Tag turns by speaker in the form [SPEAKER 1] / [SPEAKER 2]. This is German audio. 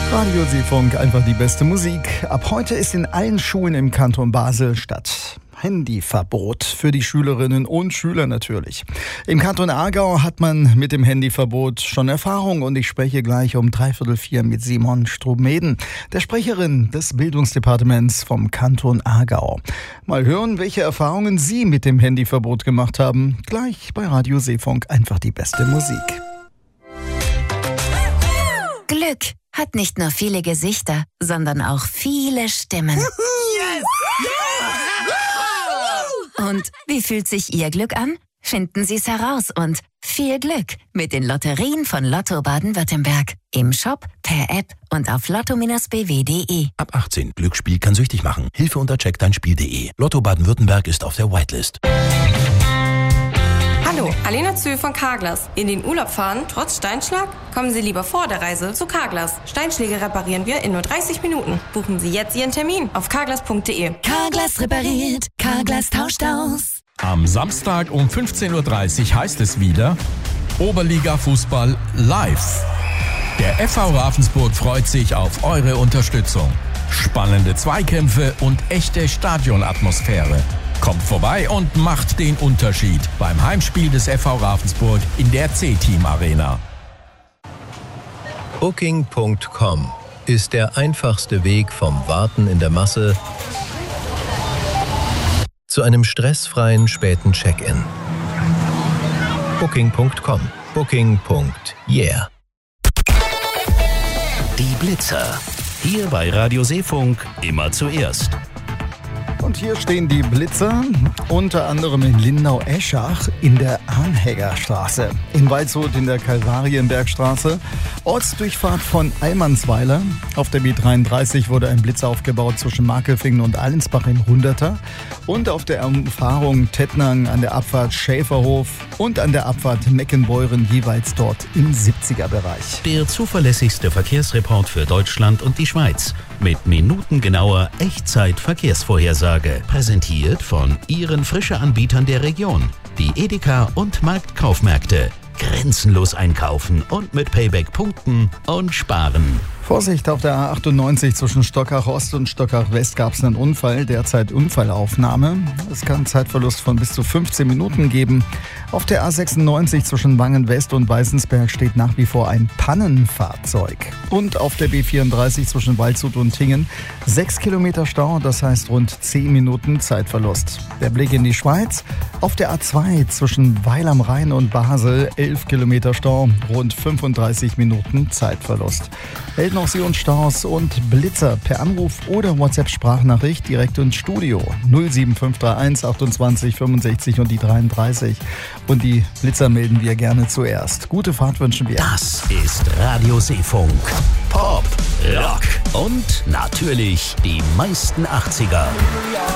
[SPEAKER 1] Radio Seefunk, einfach die beste Musik. Ab heute ist in allen Schulen im Kanton Basel-Stadt Handyverbot für die Schülerinnen und Schüler natürlich. Im Kanton Aargau hat man mit dem Handyverbot schon Erfahrung und ich spreche gleich um 3:45 mit Simon Stromeden, der Sprecherin des Bildungsdepartements vom Kanton Aargau. Mal hören, welche Erfahrungen Sie mit dem Handyverbot gemacht haben. Gleich bei Radio Seefunk, einfach die beste Musik.
[SPEAKER 2] Glück hat nicht nur viele Gesichter, sondern auch viele Stimmen.
[SPEAKER 3] Yes!
[SPEAKER 2] Und wie fühlt sich Ihr Glück an? Finden Sie es heraus und viel Glück mit den Lotterien von Lotto Baden-Württemberg. Im Shop, per App und auf lotto-bw.de.
[SPEAKER 4] Ab 18. Glücksspiel kann süchtig machen. Hilfe unter checkdeinspiel.de. Lotto Baden-Württemberg ist auf der Whitelist.
[SPEAKER 3] Hallo, Alena Zöhl von Carglass. In den Urlaub fahren, trotz Steinschlag? Kommen Sie lieber vor der Reise zu Carglass. Steinschläge reparieren wir in nur 30 Minuten. Buchen Sie jetzt Ihren Termin auf carglass.de.
[SPEAKER 2] Carglass repariert, Carglass tauscht aus.
[SPEAKER 5] Am Samstag um 15:30 Uhr heißt es wieder Oberliga-Fußball live. Der FV Ravensburg freut sich auf eure Unterstützung. Spannende Zweikämpfe und echte Stadionatmosphäre. Kommt vorbei und macht den Unterschied beim Heimspiel des FV Ravensburg in der C-Team Arena.
[SPEAKER 6] Booking.com ist der einfachste Weg vom Warten in der Masse zu einem stressfreien späten Check-in. Booking.com. Booking.yeah.
[SPEAKER 7] Die Blitzer. Hier bei Radio Seefunk immer zuerst.
[SPEAKER 1] Und hier stehen die Blitzer, unter anderem in Lindau-Eschach in der Arnheggerstraße, in Waldshut in der Kalvarienbergstraße, Ortsdurchfahrt von Allmannsweiler. Auf der B33 wurde ein Blitzer aufgebaut zwischen Markelfingen und Allensbach im 100er und auf der Umfahrung Tettnang an der Abfahrt Schäferhof und an der Abfahrt Meckenbeuren jeweils dort im 70er-Bereich.
[SPEAKER 7] Der zuverlässigste Verkehrsreport für Deutschland und die Schweiz mit minutengenauer Echtzeit-Verkehrsvorhersage. Präsentiert von Ihren Frische-Anbietern der Region. Die Edeka und Marktkaufmärkte. Grenzenlos einkaufen und mit Payback punkten und sparen.
[SPEAKER 1] Vorsicht, auf der A98 zwischen Stockach Ost und Stockach West gab es einen Unfall, derzeit Unfallaufnahme. Es kann einen Zeitverlust von bis zu 15 Minuten geben. Auf der A96 zwischen Wangen West und Weißensberg steht nach wie vor ein Pannenfahrzeug. Und auf der B34 zwischen Waldshut und Tingen 6 Kilometer Stau, das heißt rund 10 Minuten Zeitverlust. Der Blick in die Schweiz, auf der A2 zwischen Weil am Rhein und Basel 11 Kilometer Stau, rund 35 Minuten Zeitverlust. Melden auch Sie uns Staus und Blitzer per Anruf oder WhatsApp-Sprachnachricht direkt ins Studio 07531 28 65 und die 33. Und die Blitzer melden wir gerne zuerst. Gute Fahrt wünschen wir.
[SPEAKER 7] Das ist Radio Seefunk. Pop, Rock und natürlich die meisten 80er.